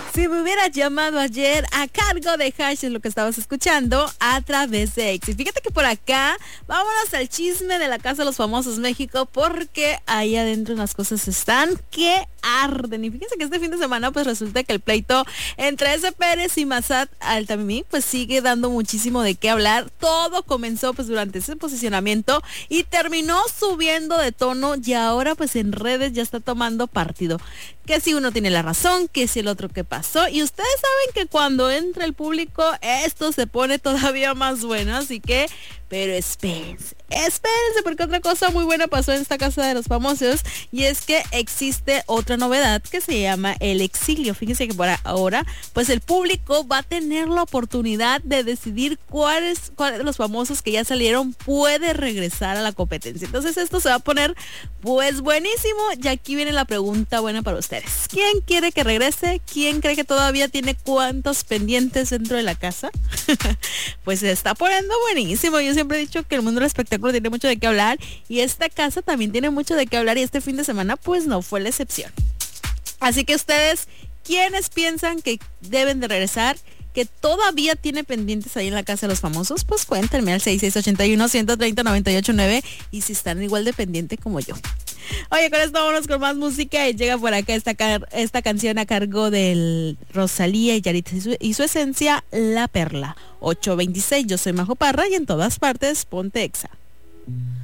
Si me hubieras llamado ayer, a cargo de Hash es lo que estabas escuchando a través de Exit. Fíjate que por acá, vámonos al chisme de la Casa de los Famosos México, porque ahí adentro las cosas están que arden. Y fíjense que este fin de semana pues resulta que el pleito entre S. Pérez y Massad Altamimi pues sigue dando muchísimo de qué hablar. Todo comenzó pues durante ese posicionamiento y terminó subiendo de tono, y ahora pues en redes ya está tomando partido. Que si uno tiene la razón, que si el otro qué pasó. Y ustedes saben que cuando entra el público esto se pone todavía más bueno, así que, pero espérense, porque otra cosa muy buena pasó en esta Casa de los Famosos, y es que existe otra novedad que se llama el exilio. Fíjense que por ahora pues el público va a tener la oportunidad de decidir cuál de los famosos que ya salieron puede regresar a la competencia. Entonces esto se va a poner pues buenísimo, y aquí viene la pregunta buena para ustedes. ¿Quién quiere que regrese? ¿Quién cree que todavía tiene cuántos pendientes dentro de la casa? Pues se está poniendo buenísimo. Yo siempre he dicho que el mundo del espectáculo tiene mucho de qué hablar, y esta casa también tiene mucho de qué hablar, y este fin de semana pues no fue la excepción. Así que ustedes, ¿quiénes piensan que deben de regresar? Que todavía tiene pendientes ahí en la Casa de los Famosos, pues cuéntenme al 6681-130-989, y si están igual de pendiente como yo. Oye, con esto vámonos con más música, y llega por acá esta canción a cargo del Rosalía y Yaritza y su esencia, La Perla. 8:26, yo soy Majo Parra, y en todas partes ponte Exa.